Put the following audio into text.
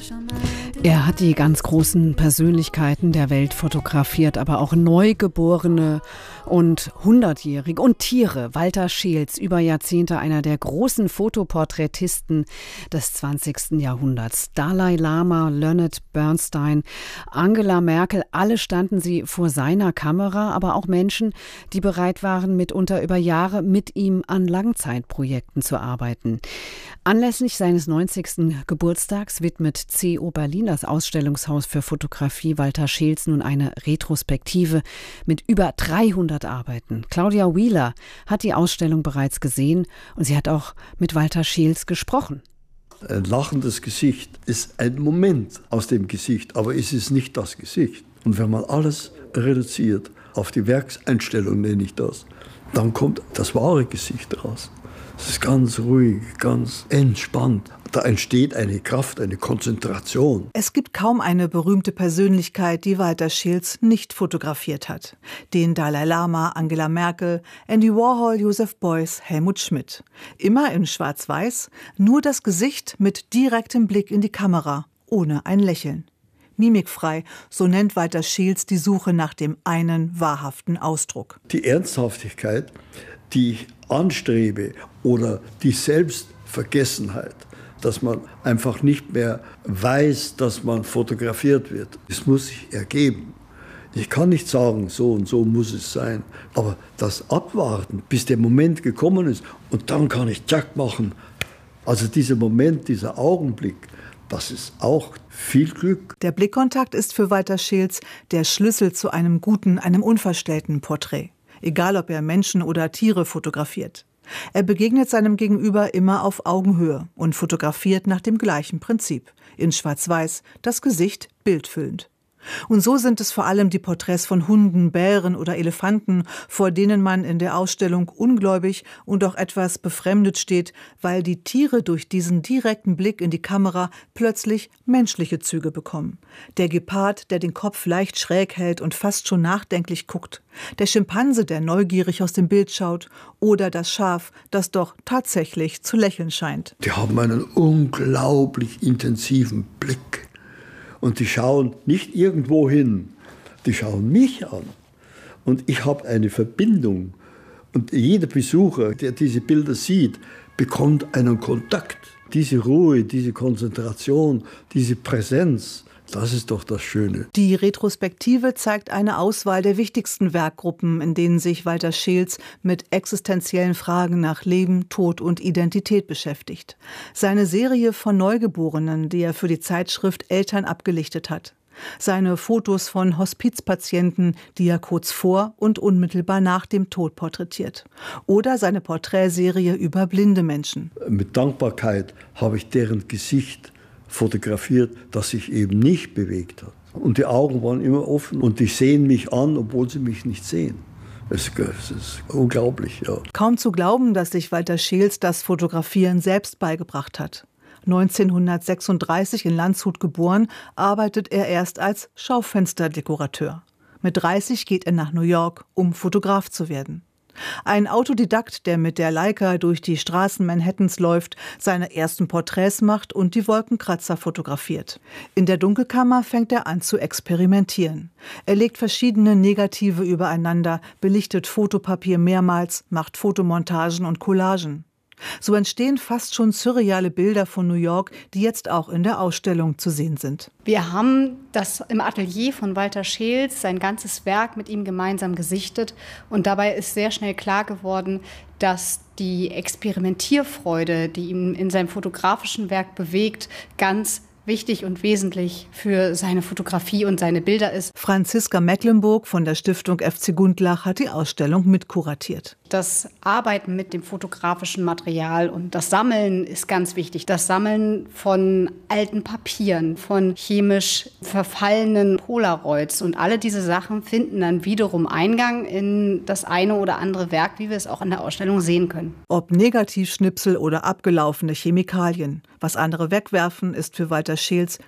Er hat die ganz großen Persönlichkeiten der Welt fotografiert, aber auch Neugeborene und Hundertjährige und Tiere. Walter Scheels, über Jahrzehnte einer der großen Fotoporträtisten des 20. Jahrhunderts. Dalai Lama, Leonard Bernstein, Angela Merkel, alle standen sie vor seiner Kamera, aber auch Menschen, die bereit waren, mitunter über Jahre mit ihm an Langzeitprojekten zu arbeiten. Anlässlich seines 90. Geburtstags widmet CO Berlin, das Ausstellungshaus für Fotografie, Walter Scheels nun eine Retrospektive mit über 300 Arbeiten. Claudia Wheeler hat die Ausstellung bereits gesehen und sie hat auch mit Walter Scheels gesprochen. Ein lachendes Gesicht ist ein Moment aus dem Gesicht, aber es ist nicht das Gesicht. Und wenn man alles reduziert auf die Werkseinstellung, nenne ich das, dann kommt das wahre Gesicht raus. Es ist ganz ruhig, ganz entspannt. Da entsteht eine Kraft, eine Konzentration. Es gibt kaum eine berühmte Persönlichkeit, die Walter Scheels nicht fotografiert hat. Den Dalai Lama, Angela Merkel, Andy Warhol, Joseph Beuys, Helmut Schmidt. Immer in Schwarz-Weiß, nur das Gesicht mit direktem Blick in die Kamera, ohne ein Lächeln. Mimikfrei, so nennt Walter Scheels die Suche nach dem einen wahrhaften Ausdruck. Die Ernsthaftigkeit, die ich anstrebe, oder die Selbstvergessenheit, dass man einfach nicht mehr weiß, dass man fotografiert wird. Es muss sich ergeben. Ich kann nicht sagen, so und so muss es sein. Aber das Abwarten, bis der Moment gekommen ist und dann kann ich Zack machen. Also dieser Moment, dieser Augenblick, das ist auch viel Glück. Der Blickkontakt ist für Walter Scheels der Schlüssel zu einem guten, einem unverstellten Porträt. Egal, ob er Menschen oder Tiere fotografiert. Er begegnet seinem Gegenüber immer auf Augenhöhe und fotografiert nach dem gleichen Prinzip. In Schwarz-Weiß, das Gesicht bildfüllend. Und so sind es vor allem die Porträts von Hunden, Bären oder Elefanten, vor denen man in der Ausstellung ungläubig und auch etwas befremdet steht, weil die Tiere durch diesen direkten Blick in die Kamera plötzlich menschliche Züge bekommen. Der Gepard, der den Kopf leicht schräg hält und fast schon nachdenklich guckt. Der Schimpanse, der neugierig aus dem Bild schaut. Oder das Schaf, das doch tatsächlich zu lächeln scheint. Die haben einen unglaublich intensiven Blick. Und die schauen nicht irgendwo hin, die schauen mich an. Und ich habe eine Verbindung. Und jeder Besucher, der diese Bilder sieht, bekommt einen Kontakt. Diese Ruhe, diese Konzentration, diese Präsenz, das ist doch das Schöne. Die Retrospektive zeigt eine Auswahl der wichtigsten Werkgruppen, in denen sich Walter Scheels mit existenziellen Fragen nach Leben, Tod und Identität beschäftigt. Seine Serie von Neugeborenen, die er für die Zeitschrift Eltern abgelichtet hat. Seine Fotos von Hospizpatienten, die er kurz vor und unmittelbar nach dem Tod porträtiert. Oder seine Porträtserie über blinde Menschen. Mit Dankbarkeit habe ich deren Gesicht fotografiert, das sich eben nicht bewegt hat. Und die Augen waren immer offen und die sehen mich an, obwohl sie mich nicht sehen. Es ist unglaublich, ja. Kaum zu glauben, dass sich Walter Scheels das Fotografieren selbst beigebracht hat. 1936 in Landshut geboren, arbeitet er erst als Schaufensterdekorateur. Mit 30 geht er nach New York, um Fotograf zu werden. Ein Autodidakt, der mit der Leica durch die Straßen Manhattans läuft, seine ersten Porträts macht und die Wolkenkratzer fotografiert. In der Dunkelkammer fängt er an zu experimentieren. Er legt verschiedene Negative übereinander, belichtet Fotopapier mehrmals, macht Fotomontagen und Collagen. So entstehen fast schon surreale Bilder von New York, die jetzt auch in der Ausstellung zu sehen sind. Wir haben das im Atelier von Walter Scheels, sein ganzes Werk mit ihm gemeinsam gesichtet. Und dabei ist sehr schnell klar geworden, dass die Experimentierfreude, die ihn in seinem fotografischen Werk bewegt, ganz wichtig und wesentlich für seine Fotografie und seine Bilder ist. Franziska Mecklenburg von der Stiftung FC Gundlach hat die Ausstellung mitkuratiert. Das Arbeiten mit dem fotografischen Material und das Sammeln ist ganz wichtig. Das Sammeln von alten Papieren, von chemisch verfallenen Polaroids und alle diese Sachen finden dann wiederum Eingang in das eine oder andere Werk, wie wir es auch in der Ausstellung sehen können. Ob Negativschnipsel oder abgelaufene Chemikalien. Was andere wegwerfen, ist für Walter Scheels